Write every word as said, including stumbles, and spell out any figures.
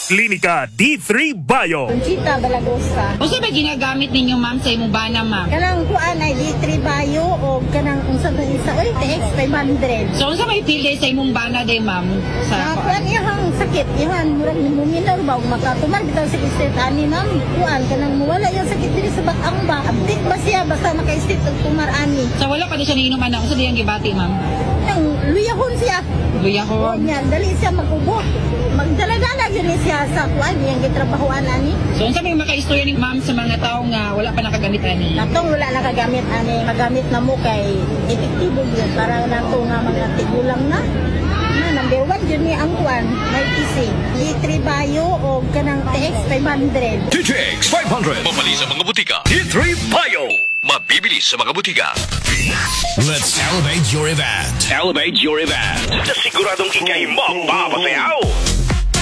Klinika D three Bio. Conchita Balagosa. O sa ba ginagamit ninyo ma'am sa imong bana ma'am? Kanang kuan ay D three Bio o kanang unsa to isa oy T X five hundred. So unsa may pilde sa imong bana day ma'am? Sa Sa kuan ihang sakit ihan murag muminor ba ug makatumar bitaw sa state ani ma'am. Kuan kanang mawala yung sakit diri sa batang ba. Abdik ba siya basta maka-state og tumar ani. So wala pa di siya niinom ana unsa diyang gibati ma'am? Nang luyahon siya. O Luyahon. niya dali siya mag-ubo. Magdala-dala yun ni siya sa kuan yang gitrabahoan ani. So unsa may makaistorya ni ma'am sa mga tao nga wala pa nakagamit ani? Natong wala nakagamit ani magamit na mo kay epektibo yun para nato nga mga tigulang na. Na number one yun ni ang kuan may P C. D three Bio o kanang T X five hundred. T X five hundred. Mabali sa mga butika. D three Bio. Mabibili sa mga butika. Let's elevate your event. Elevate your event. Siguradong ikay mapapasayaw.